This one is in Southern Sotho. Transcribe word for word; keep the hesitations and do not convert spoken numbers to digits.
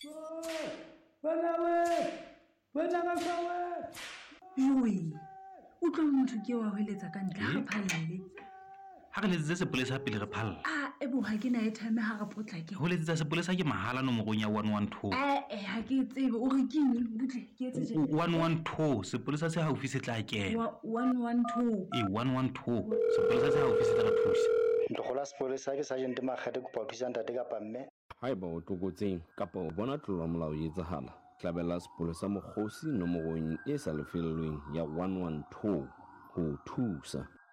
Joi, o tlo motho ke wa hoeletsa ka ntle ha re phalalle. Ha re letsetsa sepolesa pele re phalla. Ah, e bo ha ke na e time ha re potlake. Ho letsetsa sepolesa ke mahala nomorong ya one one two. Eh eh ha ke tsebe o re keng butle ke etse je. one one two sepolesa se haufi se tla kena. one one two. Eh one one two sepolesa se haufi se tla thusa. Ndikgola sepolesa ke Sergeant Makgate kopa ho thusa ntate kapa mme. Haeba o tokotseng kapa o bona tlolo molao e etsahala, tlabela sepolesa mokgosi nomorong e sa lefellweng ya one one two ho thusa.